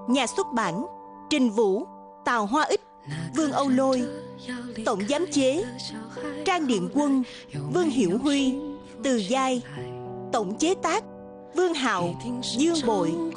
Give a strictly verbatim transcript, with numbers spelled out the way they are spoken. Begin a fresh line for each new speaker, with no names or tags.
Nhà xuất bản Trình Vũ, Tào Hoa Ích, Vương Âu Lôi. Tổng giám chế Trang Điện Quân, Vương Hiểu Huy, Từ Giai. Tổng chế tác Vương Hạo, Dương Bội.